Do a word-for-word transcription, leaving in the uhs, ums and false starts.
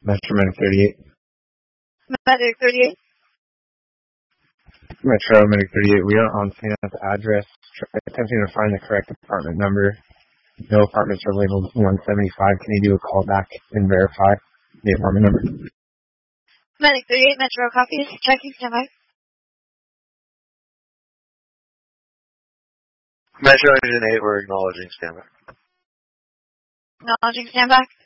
Metro Medic thirty-eight. Medic thirty-eight. Metro Medic thirty-eight. We are on scene at the address, attempting to find the correct apartment number. No apartments are labeled one seventy-five. Can you do a call back and verify the apartment number? Medic thirty-eight, Metro copies. Checking standby. Metro Engine eight, we're acknowledging standby. Acknowledging standby.